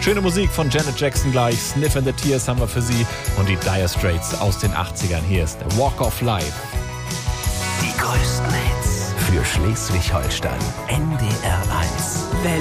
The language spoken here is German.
Schöne Musik von Janet Jackson gleich. Sniff and the Tears haben wir für Sie. Und die Dire Straits aus den 80ern. Hier ist der Walk of Life. Die größten Hits für Schleswig-Holstein. NDR 1.